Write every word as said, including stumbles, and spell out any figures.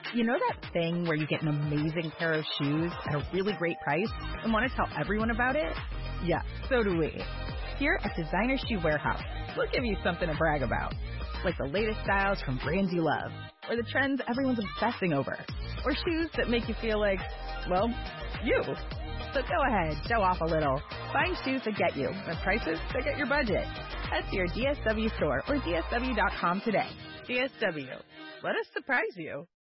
You know that thing where you get an amazing pair of shoes at a really great price and want to tell everyone about it? Yeah, so do we. Here at Designer Shoe Warehouse, we'll give you something to brag about, like the latest styles from brands you love, or the trends everyone's obsessing over, or shoes that make you feel like, well, you. So go ahead, show off a little. Find shoes that get you at prices that get your budget. Head to your D S W store or D S W dot com today. D S W, let us surprise you.